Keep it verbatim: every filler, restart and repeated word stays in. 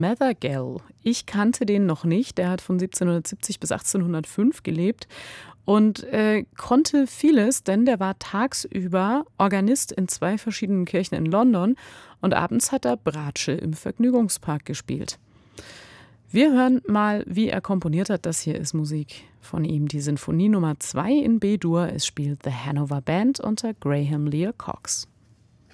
Mathergell. Ich kannte den noch nicht. Der hat von siebzehnhundertsiebzig bis achtzehnhundertfünf gelebt und äh, konnte vieles, denn der war tagsüber Organist in zwei verschiedenen Kirchen in London und abends hat er Bratsche im Vergnügungspark gespielt. Wir hören mal, wie er komponiert hat. Das hier ist Musik von ihm, die Sinfonie Nummer zwei in B-Dur. Es spielt The Hanover Band unter Graham Lear Cox.